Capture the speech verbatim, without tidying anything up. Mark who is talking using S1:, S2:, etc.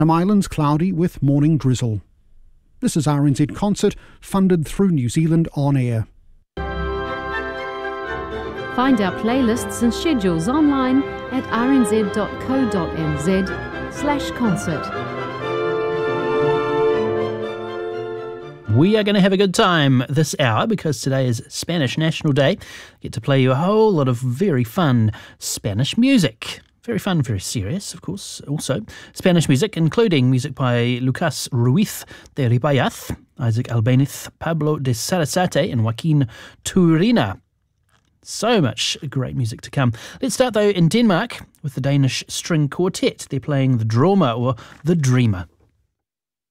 S1: Some islands cloudy with morning drizzle. This is R N Z Concert, funded through New Zealand On Air.
S2: Find our playlists and schedules online at r n z dot co dot n z slash concert.
S3: We are going to have a good time this hour because today is Spanish National Day. I get to play you a whole lot of very fun Spanish music. Very fun, very serious, of course, also. Spanish music, including music by Lucas Ruiz de Ribayaz, Isaac Albeniz, Pablo de Sarasate and Joaquin Turina. So much great music to come. Let's start, though, in Denmark with the Danish String Quartet. They're playing the Drømmer or the Dreamer.